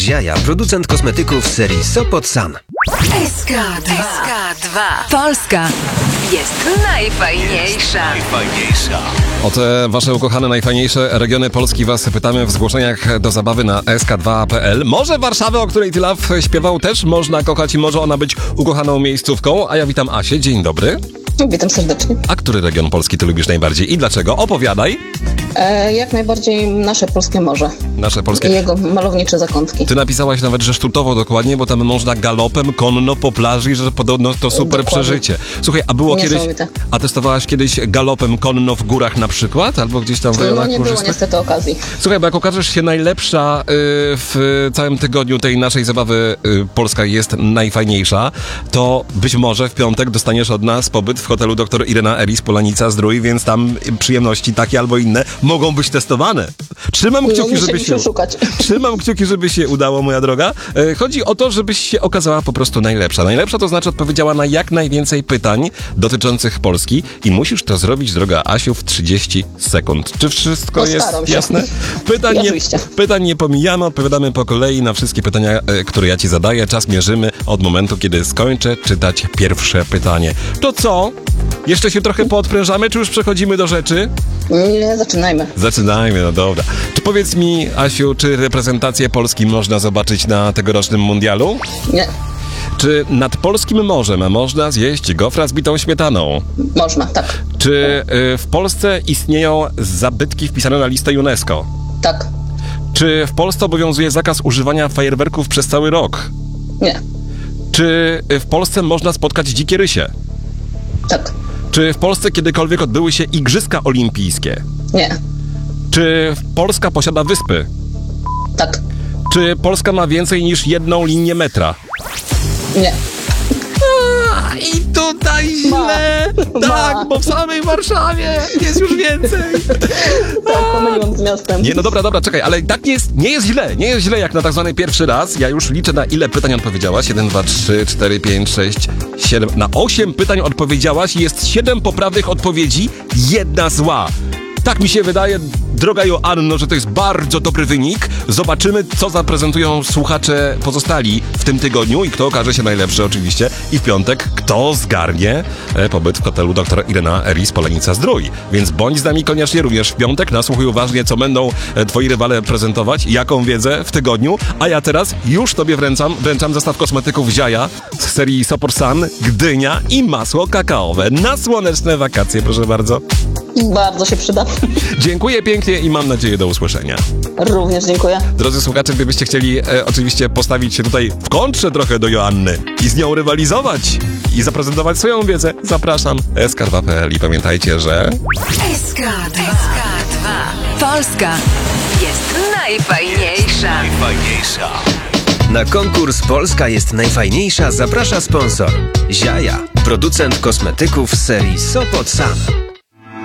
Ziaja, producent kosmetyków z serii Sopot San. SK2. Polska jest najfajniejsza. O te wasze ukochane, najfajniejsze regiony Polski was pytamy w zgłoszeniach do zabawy na sk2.pl. Może Warszawę, o której Tylaw śpiewał, też można kochać i może ona być ukochaną miejscówką. A ja witam Asię. Dzień dobry. Witam serdecznie. A który region Polski ty lubisz najbardziej i dlaczego? Opowiadaj. Jak najbardziej nasze polskie morze. Nasze polskie. I jego malownicze zakątki. Ty napisałaś nawet, że sztutowo dokładnie, bo tam można galopem, konno po plaży i że podobno to super Dokładnie. przeżycie. Słuchaj, a było kiedyś... Niesamowite. A testowałaś kiedyś galopem konno w górach na przykład? Albo gdzieś tam w rejonach No nie było górzystych? niestety okazji. Słuchaj, bo jak okażesz się najlepsza w całym tygodniu tej naszej zabawy Polska jest najfajniejsza, to być może w piątek dostaniesz od nas pobyt w hotelu dr Irena Eris Polanica-Zdrój, więc tam przyjemności takie albo inne mogą być testowane. Trzymam kciuki, żeby się... szukać. Trzymam kciuki, żeby się udało, moja droga. Chodzi o to, żebyś się okazała po prostu najlepsza. Najlepsza to znaczy odpowiedziała na jak najwięcej pytań dotyczących Polski i musisz to zrobić, droga Asiu, w 30 sekund. Czy wszystko Postaram jest się. jasne? Pytań nie pomijamy, odpowiadamy po kolei na wszystkie pytania, które ja ci zadaję. Czas mierzymy od momentu, kiedy skończę czytać pierwsze pytanie. To co? Jeszcze się trochę poodprężamy, czy już przechodzimy do rzeczy? Nie, zaczynajmy. Zaczynajmy, no dobra. Czy powiedz mi, Asiu, czy reprezentację Polski można zobaczyć na tegorocznym mundialu? Nie, Czy nad polskim morzem można zjeść gofra z bitą śmietaną? można, tak. Czy w Polsce istnieją zabytki wpisane na listę UNESCO? Tak. Czy w Polsce obowiązuje zakaz używania fajerwerków przez cały rok? Nie, Czy w Polsce można spotkać dzikie rysie? tak. Czy w Polsce kiedykolwiek odbyły się Igrzyska Olimpijskie? Nie, Czy Polska posiada wyspy? tak. Czy Polska ma więcej niż jedną linię metra? Nie. I tutaj źle! Ma. Tak, bo w samej Warszawie jest już więcej! Tak, pomyliłam z miastem. Nie, no dobra, czekaj, ale tak nie jest źle jak na tak zwany pierwszy raz. Ja już liczę, na ile pytań odpowiedziałaś. 1, 2, 3, 4, 5, 6, 7. Na 8 pytań odpowiedziałaś i jest 7 poprawnych odpowiedzi, 1 zła. Tak mi się wydaje, droga Joanno, że to jest bardzo dobry wynik. Zobaczymy, co zaprezentują słuchacze pozostali w tym tygodniu i kto okaże się najlepszy oczywiście. I w piątek, kto zgarnie pobyt w hotelu dr Irena Eris Polanica-Zdrój. Więc bądź z nami koniecznie również w piątek. Nasłuchuj uważnie, co będą twoi rywale prezentować, jaką wiedzę w tygodniu. A ja teraz już tobie wręczam zestaw kosmetyków Ziaja z serii Sopot San, Gdynia i masło kakaowe na słoneczne wakacje, proszę bardzo. Bardzo się przyda. Dziękuję pięknie i mam nadzieję do usłyszenia. Również dziękuję. Drodzy słuchacze, gdybyście chcieli oczywiście postawić się tutaj w kontrze trochę do Joanny i z nią rywalizować i zaprezentować swoją wiedzę, zapraszam sk2.pl i pamiętajcie, że... SK2. Polska jest najfajniejsza. Na konkurs Polska jest najfajniejsza zaprasza sponsor. Ziaja, producent kosmetyków z serii Sopot San.